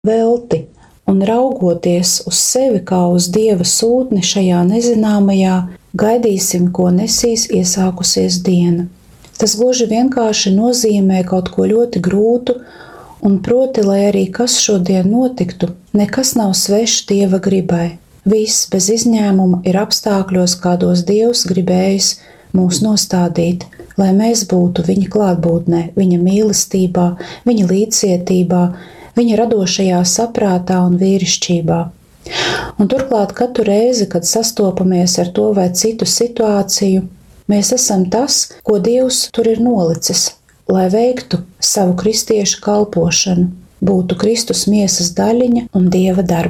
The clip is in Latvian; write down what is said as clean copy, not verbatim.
velti, un raugoties uz sevi kā uz Dieva sūtni šajā nezināmajā, gaidīsim, ko nesīs iesākusies diena. Tas gluži vienkārši nozīmē kaut ko ļoti grūtu, un proti, lai arī kas šodien notiktu, nekas nav svešs Dieva gribai. Viss bez izņēmuma ir apstākļos, kādos Dievs gribējis mūs nostādīt, lai mēs būtu viņa klātbūtnē, viņa mīlestībā, viņa līdzcietībā, viņa radošajā saprātā un vīrišķībā. Un turklāt katru reizi, kad sastopamies ar to vai citu situāciju, mēs esam tas, ko Dievs tur ir nolicis, lai veiktu savu kristiešu kalpošanu, būtu Kristus miesas daļiņa un Dieva darbs.